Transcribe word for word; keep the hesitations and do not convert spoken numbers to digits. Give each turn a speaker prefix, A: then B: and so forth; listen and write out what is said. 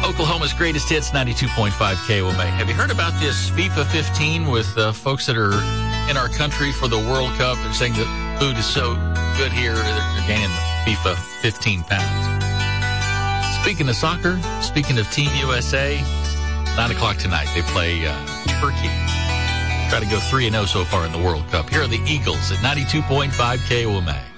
A: Oklahoma's greatest hits, ninety-two point five K O M A. Have you heard about this FIFA fifteen with uh, folks that are in our country for the World Cup? They're saying that food is so good here, they're gaining the FIFA fifteen pounds. Speaking of soccer, speaking of Team U S A, nine o'clock tonight, they play uh, Turkey. Try to go three and oh so far in the World Cup. Here are the Eagles at ninety-two point five K O M A.